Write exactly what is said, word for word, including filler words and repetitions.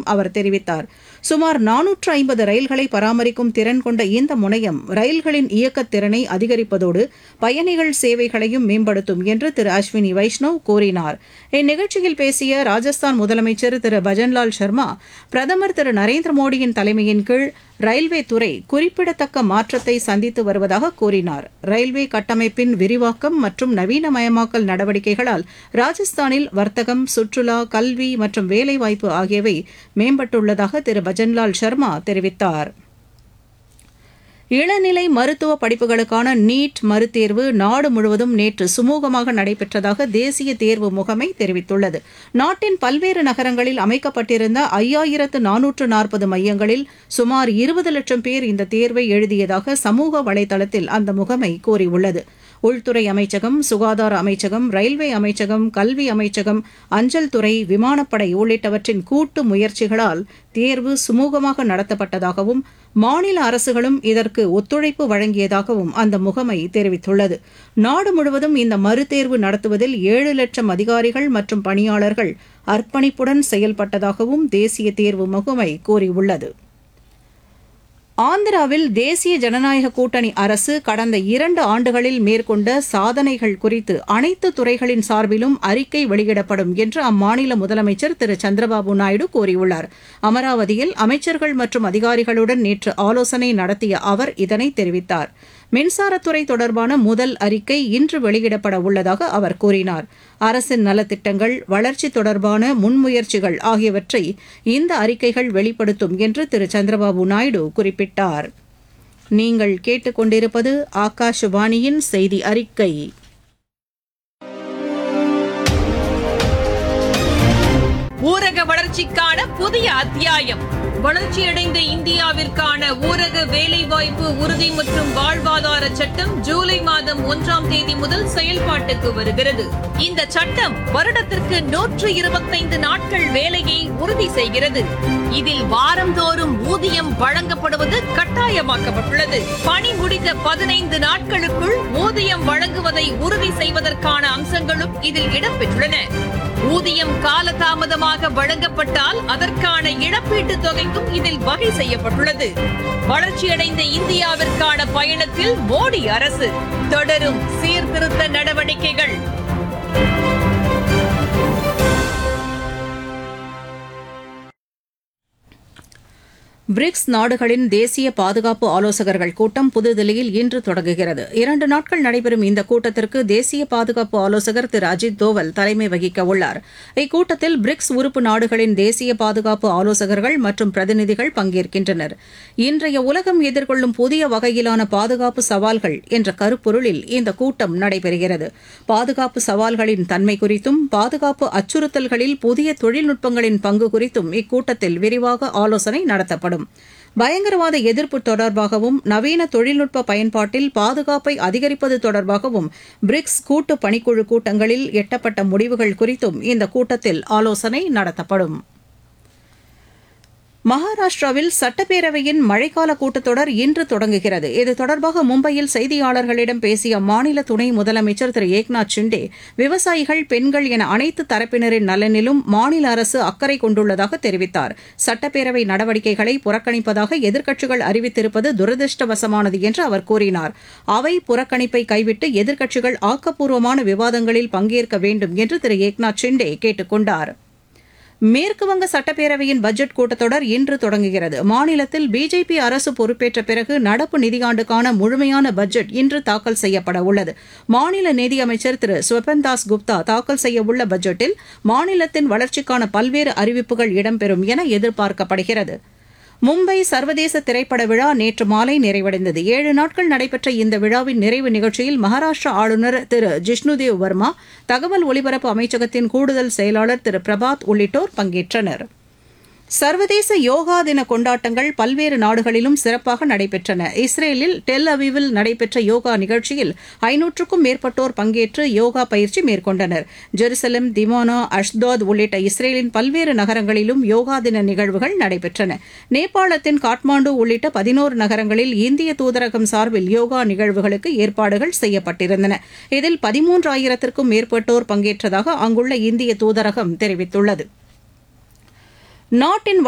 என்றும் அவர் தெரிவித்தார். சுமார் நானூற்று ஐம்பது ரயில்களை பராமரிக்கும் திறன் கொண்ட இந்த முனையம் ரயில்களின் இயக்கத் திறனை அதிகரிப்பதோடு பயணிகள் சேவைகளையும் மேம்படுத்தும் என்று திரு அஸ்வினி வைஷ்ணவ் கூறினார். இந்நிகழ்ச்சியில் பேசிய ராஜஸ்தான் முதலமைச்சர் திரு பஜன்லால் சர்மா, பிரதமர் திரு நரேந்திர மோடியின் தலைமையின் கீழ் ரயில்வே துறை குறிப்பிடத்தக்க மாற்றத்தை சந்தித்து வருவதாக கூறினார். ரயில்வே கட்டமைப்பின் விரிவாக்கம் மற்றும் நவீனமயமாக்கல் நடவடிக்கைகளால் ராஜஸ்தானில் வர்த்தகம், சுற்றுலா, கல்வி மற்றும் வேலைவாய்ப்பு ஆகியவை மேம்பட்டுள்ளதாக திரு பஜன்லால் சர்மா தெரிவித்தார். இளநிலை மருத்துவ படிப்புகளுக்கான நீட் மறுதேர்வு நாடு முழுவதும் நேற்று சுமூகமாக நடைபெற்றதாக தேசிய தேர்வு முகமை தெரிவித்துள்ளது. நாட்டின் பல்வேறு நகரங்களில் அமைக்கப்பட்டிருந்த ஐயாயிரத்து நானூற்று நாற்பது மையங்களில் சுமார் இருபது லட்சம் பேர் இந்த தேர்வை எழுதியதாக சமூக வலைதளத்தில் அந்த முகமை கூறியுள்ளது. உள்துறை அமைச்சகம், சுகாதார அமைச்சகம், ரயில்வே அமைச்சகம், கல்வி அமைச்சகம், அஞ்சல் துறை, விமானப்படை உள்ளிட்டவற்றின் கூட்டு முயற்சிகளால் தேர்வு சுமூகமாக நடத்தப்பட்டதாகவும் மாநில அரசுகளும் இதற்கு ஒத்துழைப்பு வழங்கியதாகவும் அந்த முகமை தெரிவித்துள்ளது. நாடு முழுவதும் இந்த மறுதேர்வு நடத்துவதில் ஏழு லட்சம் அதிகாரிகள் மற்றும் பணியாளர்கள் அர்ப்பணிப்புடன் செயல்பட்டதாகவும் தேசிய தேர்வு முகமை கூறியுள்ளது. ஆந்திராவில் தேசிய ஜனநாயக கூட்டணி அரசு கடந்த இரண்டு ஆண்டுகளில் மேற்கொண்ட சாதனைகள் குறித்து அனைத்து துறைகளின் சார்பிலும் அறிக்கை வெளியிடப்படும் என்று அம்மாநில முதலமைச்சர் திரு சந்திரபாபு நாயுடு கூறியுள்ளார். அமராவதியில் அமைச்சர்கள் மற்றும் அதிகாரிகளுடன் நேற்று ஆலோசனை நடத்திய அவர் இதனை தெரிவித்தார். மின்சாரத்துறை தொடர்பான முதல் அறிக்கை இன்று வெளியிடப்பட உள்ளதாக அவர் கூறினார். அரசின் நலத்திட்டங்கள், வளர்ச்சி தொடர்பான முன்முயற்சிகள் ஆகியவற்றை இந்த அறிக்கைகள் வெளிப்படுத்தும் என்று திரு சந்திரபாபு நாயுடு குறிப்பிட்டார். நீங்கள் கேட்டுக்கொண்டிருப்பது ஆகாஷவாணியின் செய்தி அறிக்கை. ஊரக வளர்ச்சிக்கான புதிய அத்தியாயம். வளர்ச்சியடைந்த இந்தியாவிற்கான ஊரக வேலைவாய்ப்பு உறுதி மற்றும் வாழ்வாதார சட்டம் ஜூலை மாதம் ஒன்றாம் தேதி முதல் செயல்பாட்டுக்கு வருகிறது. இந்த சட்டம் வருடத்திற்கு நூற்று இருபத்தைந்து நாட்கள் வேலையை உறுதி செய்கிறது. இதில் வாரந்தோறும் ஊதியம் வழங்கப்படுவது கட்டாயமாக்கப்பட்டுள்ளது. பணி முடிந்த பதினைந்து நாட்களுக்குள் ஊதியம் வழங்குவதை உறுதி செய்வதற்கான அம்சங்களும் இதில் இடம்பெற்றுள்ளன. ஊதியம் காலதாமதமாக வழங்கப்பட்டால் அதற்கான இழப்பீட்டுத் தொகைக்கும் இதில் வகை செய்யப்பட்டுள்ளது. வளர்ச்சியடைந்த இந்தியாவிற்கான பயணத்தில் மோடி அரசு தொடரும் சீர்திருத்த நடவடிக்கைகள். பிரிக்ஸ் நாடுகளின் தேசிய பாதுகாப்பு ஆலோசகர்கள் கூட்டம் புதுதில்லியில் இன்று தொடங்குகிறது. இரண்டு நாட்கள் நடைபெறும் இந்த கூட்டத்திற்கு தேசிய பாதுகாப்பு ஆலோசகர் திரு அஜித் தோவல் தலைமை வகிக்க உள்ளார். இக்கூட்டத்தில் பிரிக்ஸ் உறுப்பு நாடுகளின் தேசிய பாதுகாப்பு ஆலோசகர்கள் மற்றும் பிரதிநிதிகள் பங்கேற்கின்றனர். இன்றைய உலகம் எதிர்கொள்ளும் புதிய வகையிலான பாதுகாப்பு சவால்கள் என்ற கருப்பொருளில் இந்த கூட்டம் நடைபெறுகிறது. பாதுகாப்பு சவால்களின் தன்மை குறித்தும் பாதுகாப்பு அச்சுறுத்தல்களில் புதிய தொழில்நுட்பங்களின் பங்கு குறித்தும் இக்கூட்டத்தில் விரிவாக ஆலோசனை நடத்தப்படும். பயங்கரவாத எதிர்ப்பு தொடர்பாகவும் நவீன தொழில்நுட்ப பயன்பாட்டில் பாதுகாப்பை அதிகரிப்பது தொடர்பாகவும் பிரிக்ஸ் கூட்டு பணிக்குழு கூட்டங்களில் எட்டப்பட்ட முடிவுகள் குறித்தும் இந்த கூட்டத்தில் ஆலோசனை நடத்தப்படும். மகாராஷ்டிராவில் சட்டப்பேரவையின் மழைக்கால கூட்டத்தொடர் இன்று தொடங்குகிறது. இது தொடர்பாக மும்பையில் செய்தியாளர்களிடம் பேசிய அம்மாநில துணை முதலமைச்சர் திரு ஏக்நாத் ஷிண்டே, விவசாயிகள், பெண்கள் என அனைத்து தரப்பினரின் நலனிலும் மாநில அரசு அக்கறை கொண்டுள்ளதாக தெரிவித்தார். சட்டப்பேரவை நடவடிக்கைகளை புறக்கணிப்பதாக எதிர்க்கட்சிகள் அறிவித்திருப்பது துரதிருஷ்டவசமானது என்று அவர் கூறினார். அவை புறக்கணிப்பை கைவிட்டு எதிர்க்கட்சிகள் ஆக்கப்பூர்வமான விவாதங்களில் பங்கேற்க வேண்டும் என்று திரு ஏக்நாத் ஷிண்டே கேட்டுக் கொண்டார். மேற்குவங்க சட்டப்பேரவையின் பட்ஜெட் கூட்டத்தொடர் இன்று தொடங்குகிறது. மாநிலத்தில் பிஜேபி அரசு பொறுப்பேற்ற பிறகு நடப்பு நிதியாண்டுக்கான முழுமையான பட்ஜெட் இன்று தாக்கல் செய்யப்பட உள்ளது. மாநில நிதியமைச்சர் திரு ஸ்வபன் தாஸ் குப்தா தாக்கல் செய்யவுள்ள பட்ஜெட்டில் மாநிலத்தின் வளர்ச்சிக்கான பல்வேறு அறிவிப்புகள் இடம்பெறும் என எதிர்பார்க்கப்படுகிறது. மும்பை சர்வதேச திரைப்பட விழா நேற்று மாலை நிறைவடைந்தது. ஏழு நாட்கள் நடைபெற்ற இந்த விழாவின் நிறைவு நிகழ்ச்சியில் மகாராஷ்டிரா ஆளுநர் திரு ஜிஷ்ணுதேவ் வர்மா, தகவல் ஒலிபரப்பு அமைச்சகத்தின் கூடுதல் செயலாளர் திரு பிரபாத் உள்ளிட்டோர் பங்கேற்றனர். சர்வதேச யோகா தின கொண்டாட்டங்கள் பல்வேறு நாடுகளிலும் சிறப்பாக நடைபெற்றன. இஸ்ரேலில் டெல் அவீவில் நடைபெற்ற யோகா நிகழ்ச்சியில் ஐநூற்றுக்கும் மேற்பட்டோர் பங்கேற்று யோகா பயிற்சி மேற்கொண்டனர். ஜெருசலம், திமோனா, அஷ்தாத் உள்ளிட்ட இஸ்ரேலின் பல்வேறு நகரங்களிலும் யோகா தின நிகழ்வுகள் நடைபெற்றன. நேபாளத்தின் காட்மாண்டு உள்ளிட்ட பதினோரு நகரங்களில் இந்திய தூதரகம் சார்பில் யோகா நிகழ்வுகளுக்கு ஏற்பாடுகள் செய்யப்பட்டிருந்தன. இதில் பதிமூன்றாயிரத்திற்கும் மேற்பட்டோர் பங்கேற்றதாக அங்குள்ள இந்திய தூதரகம் தெரிவித்துள்ளது. நாட்டின்